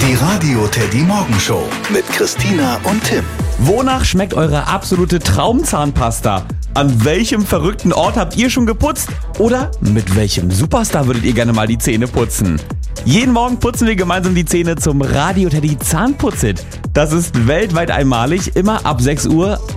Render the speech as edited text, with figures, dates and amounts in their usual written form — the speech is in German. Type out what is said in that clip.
Die Radio Teddy Morgenshow mit Christina und Tim. Wonach schmeckt eure absolute Traumzahnpasta? An welchem verrückten Ort habt ihr schon geputzt? Oder mit welchem Superstar würdet ihr gerne mal die Zähne putzen? Jeden Morgen putzen wir gemeinsam die Zähne zum Radio Teddy Zahnputzit. Das ist weltweit einmalig, immer ab 6 Uhr